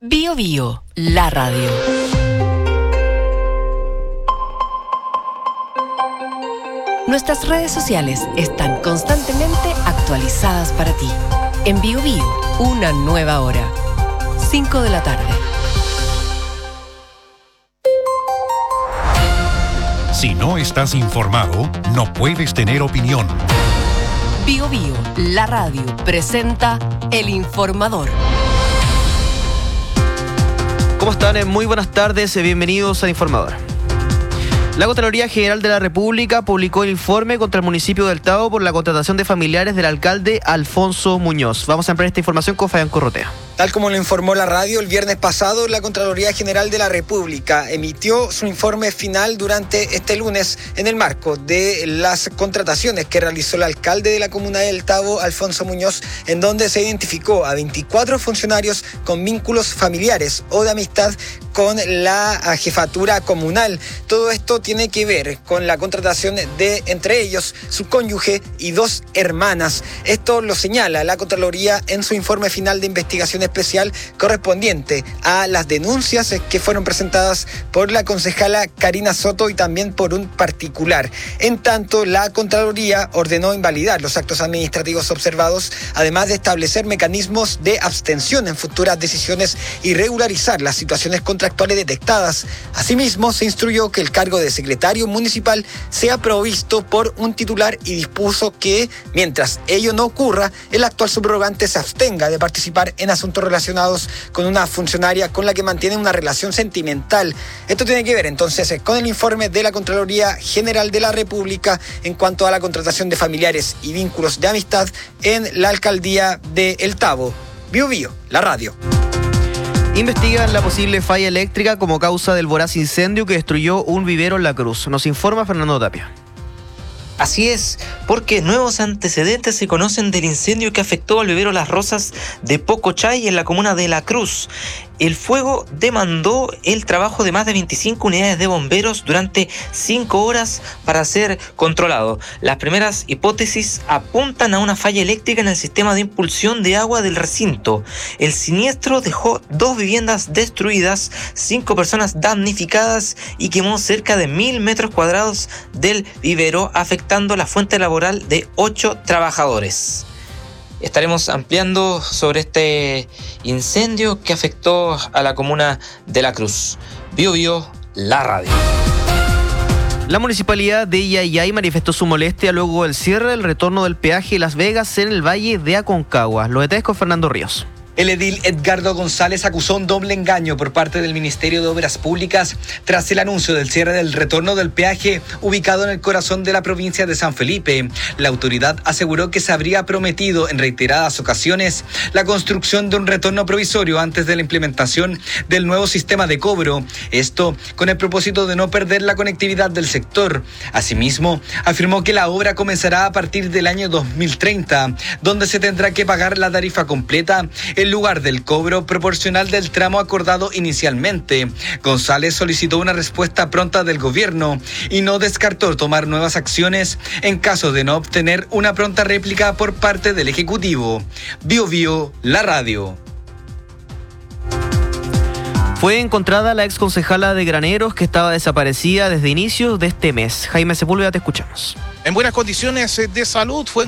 Bio Bio, la radio. Nuestras redes sociales están constantemente actualizadas para ti. En Bio Bio, una nueva hora. 5 de la tarde. Si no estás informado, no puedes tener opinión. Bio Bio, la radio, presenta El Informador. ¿Cómo están? Muy buenas tardes, bienvenidos al Informador. La Contraloría General de la República publicó el informe contra el municipio del Tabo por la contratación de familiares del alcalde Alfonso Muñoz. Vamos a ampliar esta información con Fabián Corrotea. Tal como lo informó la radio, el viernes pasado, la Contraloría General de la República emitió su informe final durante este lunes en el marco de las contrataciones que realizó el alcalde de la comuna del Tabo, Alfonso Muñoz, en donde se identificó a 24 funcionarios con vínculos familiares o de amistad con la jefatura comunal. Todo esto tiene que ver con la contratación de, entre ellos, su cónyuge y 2 hermanas. Esto lo señala la Contraloría en su informe final de investigación especial correspondiente a las denuncias que fueron presentadas por la concejala Karina Soto y también por un particular. En tanto, la Contraloría ordenó invalidar los actos administrativos observados, además de establecer mecanismos de abstención en futuras decisiones y regularizar las situaciones contractuales detectadas. Asimismo, se instruyó que el cargo de secretario municipal sea provisto por un titular y dispuso que, mientras ello no ocurra, el actual subrogante se abstenga de participar en asuntos relacionados con una funcionaria con la que mantiene una relación sentimental. Esto tiene que ver entonces con el informe de la Contraloría General de la República en cuanto a la contratación de familiares y vínculos de amistad en la alcaldía de El Tabo. Bio Bio, la radio. Investigan la posible falla eléctrica como causa del voraz incendio que destruyó un vivero en La Cruz. Nos informa Fernando Tapia. Así es, porque nuevos antecedentes se conocen del incendio que afectó al vivero Las Rosas de Pocochay en la comuna de La Cruz. El fuego demandó el trabajo de más de 25 unidades de bomberos durante 5 horas para ser controlado. Las primeras hipótesis apuntan a una falla eléctrica en el sistema de impulsión de agua del recinto. El siniestro dejó 2 viviendas destruidas, 5 personas damnificadas y quemó cerca de 1.000 metros cuadrados del vivero, afectando la fuente laboral de 8 trabajadores. Estaremos ampliando sobre este incendio que afectó a la comuna de La Cruz. Bio Bio, la radio. La municipalidad de Yayay manifestó su molestia luego del cierre del retorno del peaje Las Vegas en el Valle de Aconcagua. Los detalles con Fernando Ríos. El edil Edgardo González acusó un doble engaño por parte del Ministerio de Obras Públicas tras el anuncio del cierre del retorno del peaje ubicado en el corazón de la provincia de San Felipe. La autoridad aseguró que se habría prometido en reiteradas ocasiones la construcción de un retorno provisorio antes de la implementación del nuevo sistema de cobro. Esto con el propósito de no perder la conectividad del sector. Asimismo, afirmó que la obra comenzará a partir del año 2030, donde se tendrá que pagar la tarifa completa en lugar del cobro proporcional del tramo acordado inicialmente. González solicitó una respuesta pronta del gobierno y no descartó tomar nuevas acciones en caso de no obtener una pronta réplica por parte del Ejecutivo. Bio Bio, la radio. Fue encontrada la exconcejala de Graneros que estaba desaparecida desde inicios de este mes. Jaime Sepúlveda, te escuchamos. En buenas condiciones de salud fue